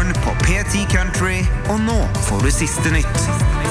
morgen på P10 Country, og nå får du siste nytt.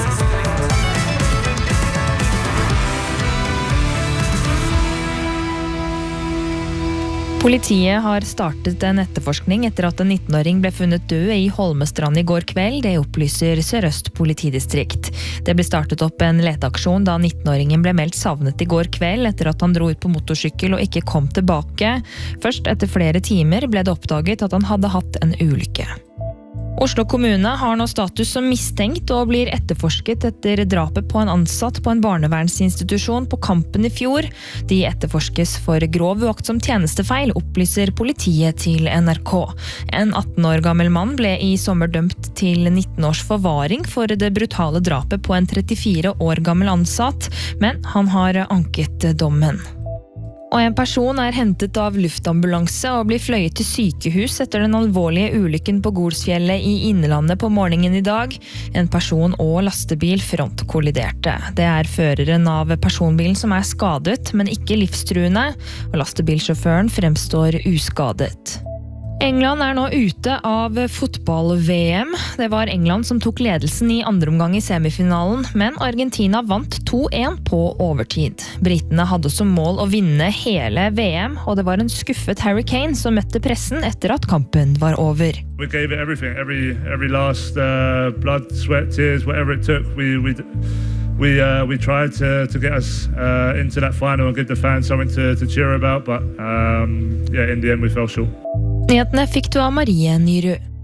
Politiet har startet en etterforskning etter at en 19-åring ble funnet død i Holmestrand i går kveld, det opplyser Sør-Øst politidistrikt. Det ble startet opp en leteaksjon da 19-åringen ble meldt savnet i går kveld etter at han dro ut på motorsykkel og ikke kom tilbake. Først etter flere timer ble det oppdaget at han hadde hatt en ulykke. Oslo kommune har nå status som mistenkt og blir etterforsket etter drapet på en ansatt på en barnevernsinstitusjon på Kampen i fjor. De etterforskes for grov uaktsom tjenestefeil, opplyser politiet til NRK. En 18 år gammel mann ble i sommer dømt til 19 års forvaring for det brutale drapet på en 34 år gammel ansatt, men han har anket dommen. Og en person er hentet av luftambulanse og blir fløyet til sykehus etter den alvorlige ulykken på Golsfjellet i Innlandet på morgenen i dag. En person og lastebil frontkolliderte. Det er føreren av personbilen som er skadet, men ikke livstruende, og lastebilsjåføren fremstår uskadet. England er nå ute av fotball-VM. Det var England som tok ledelsen i andre omgang i semifinalen, men Argentina vant 2-1 på overtid. Britene hadde som mål å vinne hele VM, og det var en skuffet Harry Kane som møtte pressen etter at kampen var over. We gave it everything, every last blood, sweat, tears, whatever it took. We tried to get us into that final and give the fans something to cheer about, but in the end we fell short. Nyhetene fikk du av Marie Nyrud.